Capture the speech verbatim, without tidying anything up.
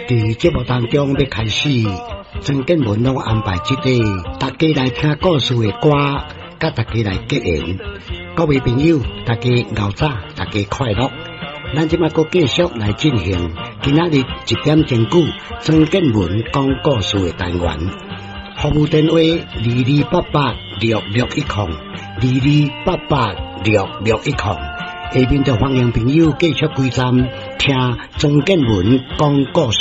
伫节目当中要开始，曾建文拢安排即个大家来听故事的歌，甲大家来结缘。各位朋友，大家熬早，大家快乐。咱即摆阁继续来进行今仔日一点钟久曾建文讲故事的单元。服务电话二二八八六六一零，二二八八六六一零。下面就欢迎朋友继续归站听曾建文讲故事。